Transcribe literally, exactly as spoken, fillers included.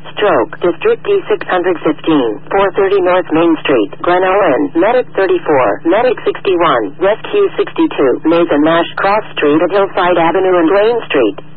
Stroke, District D six fifteen, four thirty North Main Street, Glen Ellen, Medic thirty-four, Medic sixty-one, Rescue sixty-two, Nathan Nash, Cross Street at Hillside Avenue and Lane Street.